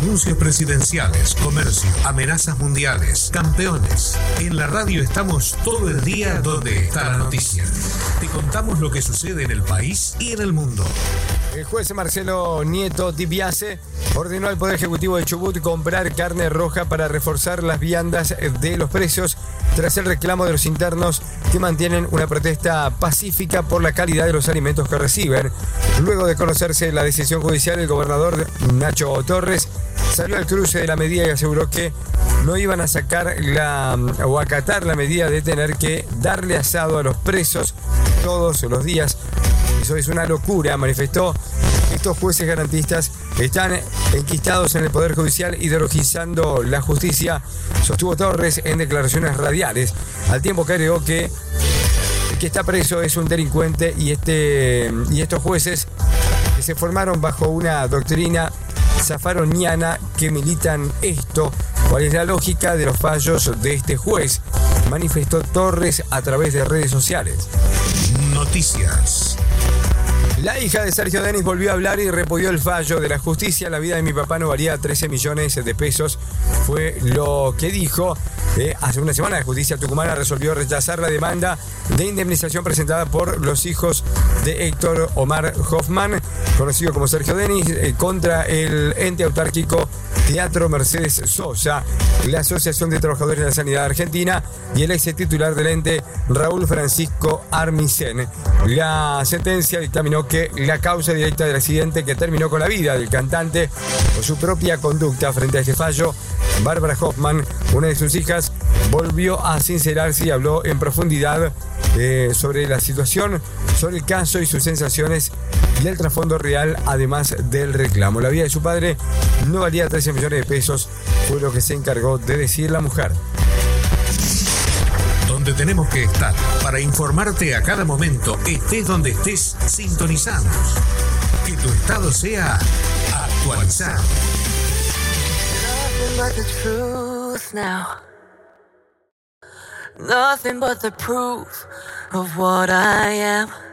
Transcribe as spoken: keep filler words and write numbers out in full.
Anuncios presidenciales, comercio, amenazas mundiales, campeones. En la radio estamos todo el día donde está la noticia. Te contamos lo que sucede en el país y en el mundo. El juez Marcelo Nieto Dibiase ordenó al Poder Ejecutivo de Chubut comprar carne roja para reforzar las viandas de los presos tras el reclamo de los internos que mantienen una protesta pacífica por la calidad de los alimentos que reciben. Luego de conocerse la decisión judicial, el gobernador Nacho Torres salió al cruce de la medida y aseguró que no iban a sacar la o acatar la medida de tener que darle asado a los presos todos los días. Eso es una locura, manifestó. Estos jueces garantistas están enquistados en el Poder Judicial ideologizando la justicia, sostuvo Torres en declaraciones radiales, al tiempo que agregó que el que está preso es un delincuente y, este, y estos jueces que se formaron bajo una doctrina zafaroniana que militan esto. ¿Cuál es la lógica de los fallos de este juez?, manifestó Torres a través de redes sociales. Noticias. La hija de Sergio Denis volvió a hablar y repudió el fallo de la justicia. La vida de mi papá no valía trece millones de pesos, fue lo que dijo. Eh, hace una semana la justicia tucumana resolvió rechazar la demanda de indemnización presentada por los hijos de Héctor Omar Hoffman, conocido como Sergio Denis, eh, contra el ente autárquico Teatro Mercedes Sosa, la Asociación de Trabajadores de la Sanidad Argentina y el ex titular del ente, Raúl Francisco Armisen. La sentencia dictaminó que la causa directa del accidente que terminó con la vida del cantante por su propia conducta. Frente a este fallo, Bárbara Hoffman, una de sus hijas, volvió a sincerarse y habló en profundidad eh, sobre la situación, sobre el caso y sus sensaciones y el trasfondo real, además del reclamo. La vida de su padre no valía trece millones de pesos, fue lo que se encargó de decir la mujer. Donde tenemos que estar para informarte a cada momento, estés donde estés, sintonizados. Que tu estado sea actualizado. Nothing but the truth now. Nothing but the proof of what I am.